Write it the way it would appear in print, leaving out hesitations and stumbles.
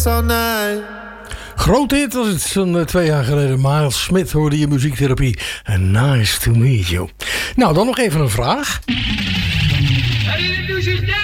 So nice. Groot hit was het zo'n 2 jaar geleden. Miles Smith hoorde je muziektherapie. And nice to meet you. Nou, dan nog even een vraag.